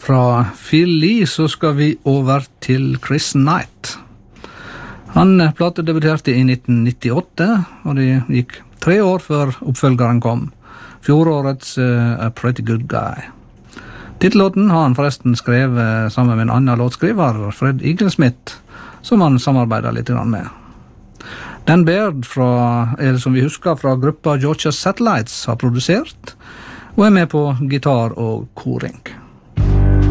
Fra Phil Lee så skal vi over til Chris Knight. Han platedebuterte i 1998, og det gikk 3 år før oppfølgeren kom. Fjorårets A Pretty Good Guy. Titellåten har han forresten skrevet sammen med en annen låtskriver, Fred Eaglesmith, som han samarbeider litt med. Dan Baird, som vi husker fra gruppa Georgia Satellites, har produsert, og er med på gitar og koring.